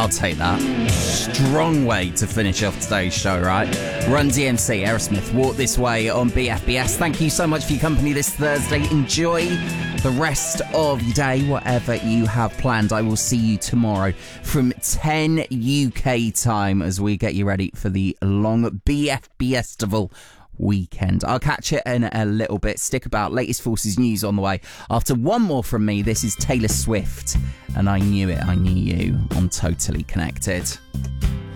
I'll take that. Strong way to finish off today's show, right? Run DMC, Aerosmith, Walk This Way on BFBS. Thank you so much for your company this Thursday. Enjoy the rest of your day, whatever you have planned. I will see you tomorrow from 10 UK time as we get you ready for the long BFBestival weekend. I'll catch you in a little bit. Stick about. Latest Forces news on the way. After one more from me, this is Taylor Swift and I Knew It, I Knew You on Totally Connected.